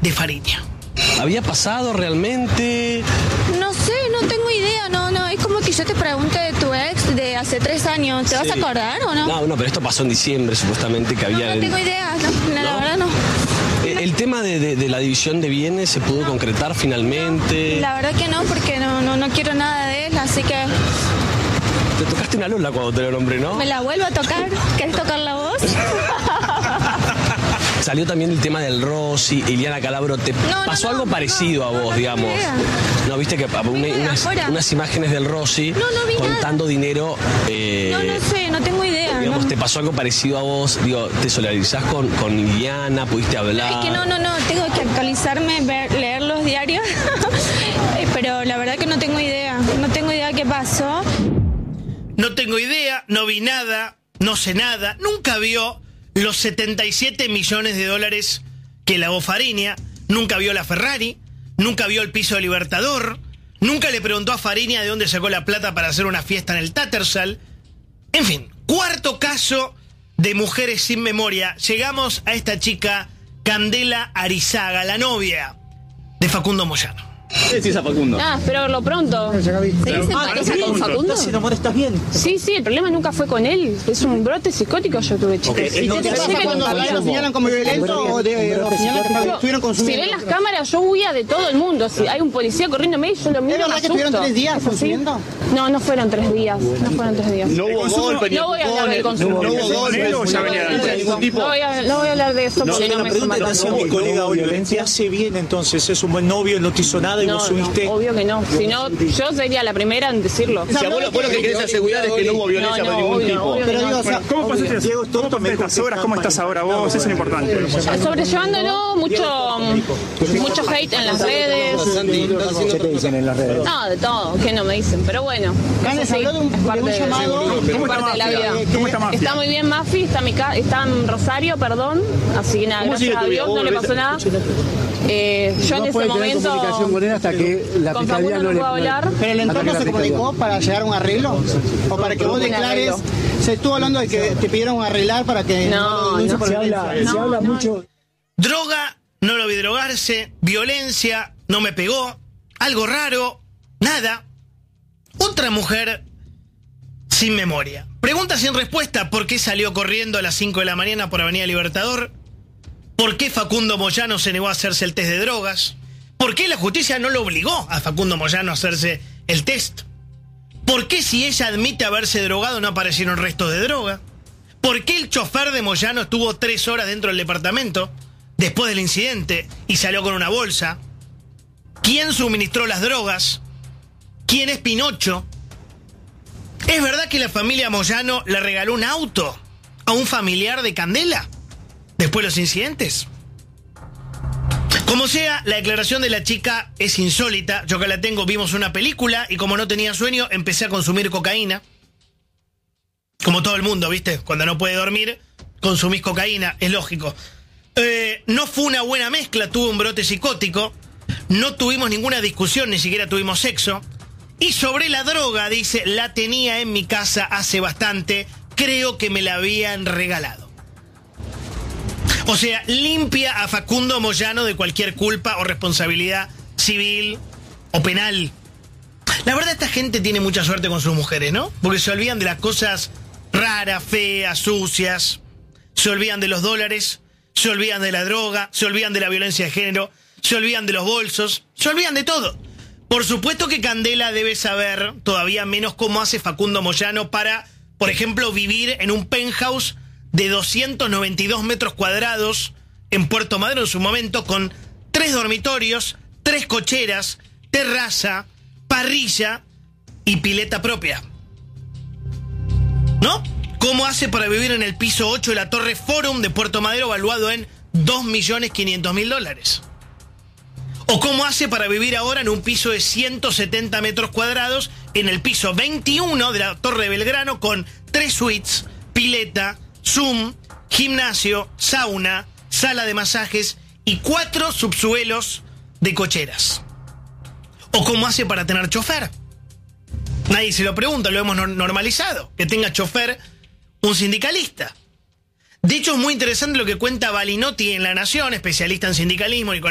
de Fariña. ¿Había pasado realmente? No sé, no tengo idea, no, es como que yo te pregunte de tu ex de hace 3 años, ¿te vas a acordar o no? No, pero esto pasó en diciembre, supuestamente, que había... No tengo idea, la verdad no. ¿El tema de la división de bienes se pudo concretar finalmente? La verdad que no, porque no quiero nada de él, así que... Te tocaste una Lola cuando te lo nombré, ¿no? ¿Me la vuelvo a tocar? ¿Querés tocarla vos? Salió también el tema del Rossi, Iliana Calabro. ¿Te pasó algo parecido a vos, digamos? ¿No viste que unas imágenes del Rossi contando dinero? No sé, no tengo idea. Digamos, ¿te pasó algo parecido a vos? Digo, ¿te solidarizás con Iliana? ¿Pudiste hablar? Es que no, tengo que actualizarme, leer los diarios. Pero la verdad que no tengo idea. No tengo idea qué pasó. No tengo idea, no vi nada, no sé nada, nunca vio los 77 millones de dólares que lavó Fariña, nunca vio la Ferrari, nunca vio el piso de Libertador, nunca le preguntó a Fariña de dónde sacó la plata para hacer una fiesta en el Tattersall. En fin, cuarto caso de mujeres sin memoria. Llegamos a esta chica, Candela Arizaga, la novia de Facundo Moyano. ¿Qué decís a Facundo? Espero verlo pronto. ¿Se dice pareja con Facundo? Si no estás bien. Sí, el problema nunca fue con él. Es un brote psicótico yo tuve, chicos. ¿Y qué te pasa cuando lo señalan como violento o lo señalan que estuvieron consumiendo? Si ven las cámaras, yo huía de todo el mundo. Si hay un policía corriéndome, yo lo miro. ¿Es verdad que estuvieron 3 días consumiendo? No fueron 3 días. No hubo golpe, no voy a hablar del consumo. No hubo golpe, ya venía de ningún tipo. No voy a hablar de eso. No, una pregunta de atención, mi colega Oliver. ¿Qué hace bien entonces? ¿Es un buen novio? ¿No te hizo nada y vos subiste? Obvio que no. Si no, yo sería la primera en decirlo. Si vos lo que querés asegurar es que no hubo violencia de ningún tipo. Pero digo, ¿cómo pasó eso? Diego, ¿cómo estás ahora vos? Eso es lo importante. Sobrellevándolo, mucho hate en las redes. ¿Qué te dicen en las redes? No, de todo, que no me dicen, pero bueno. Canes habló de un llamado. Es parte de la vida. Está muy bien Mafi, está en Rosario, perdón. Así que nada, gracias a Dios no le pasó nada. Yo en ese momento comunicación con él hasta que la con fiscalía Facundo no puedo hablar. ¿Pero el entorno se comunicó para llegar a un arreglo? ¿O para que vos declares? Se estuvo hablando de que te pidieron arreglar para que se habla mucho. Droga, no lo vi drogarse. Violencia, no me pegó. Algo raro, nada. Otra mujer sin memoria. Pregunta sin respuesta: ¿por qué salió corriendo a las 5 de la mañana por Avenida Libertador? ¿Por qué Facundo Moyano se negó a hacerse el test de drogas? ¿Por qué la justicia no lo obligó a Facundo Moyano a hacerse el test? ¿Por qué si ella admite haberse drogado no aparecieron restos de droga? ¿Por qué el chofer de Moyano estuvo 3 horas dentro del departamento después del incidente y salió con una bolsa? ¿Quién suministró las drogas? ¿Quién es Pinocho? ¿Es verdad que la familia Moyano le regaló un auto a un familiar de Candela después de los incidentes? Como sea, la declaración de la chica es insólita. Yo acá la tengo, vimos una película y como no tenía sueño, empecé a consumir cocaína. Como todo el mundo, ¿viste? Cuando no puede dormir, consumís cocaína, es lógico. No fue una buena mezcla, tuve un brote psicótico. No tuvimos ninguna discusión, ni siquiera tuvimos sexo. Y sobre la droga, dice, la tenía en mi casa hace bastante. Creo que me la habían regalado. O sea, limpia a Facundo Moyano de cualquier culpa o responsabilidad civil o penal. La verdad, esta gente tiene mucha suerte con sus mujeres, ¿no? Porque se olvidan de las cosas raras, feas, sucias. Se olvidan de los dólares, se olvidan de la droga, se olvidan de la violencia de género, se olvidan de los bolsos, se olvidan de todo. Por supuesto que Candela debe saber todavía menos cómo hace Facundo Moyano para, por ejemplo, vivir en un penthouse de 292 metros cuadrados en Puerto Madero en su momento, con 3 dormitorios, 3 cocheras, terraza, parrilla y pileta propia. ¿No? ¿Cómo hace para vivir en el piso 8 de la Torre Forum de Puerto Madero, valuado en $2.500.000? ¿O cómo hace para vivir ahora en un piso de 170 metros cuadrados en el piso 21 de la Torre de Belgrano, con 3 suites, pileta, Zoom, gimnasio, sauna, sala de masajes y 4 subsuelos de cocheras? ¿O cómo hace para tener chofer? Nadie se lo pregunta, lo hemos normalizado, que tenga chofer un sindicalista. De hecho, es muy interesante lo que cuenta Balinotti en La Nación, especialista en sindicalismo y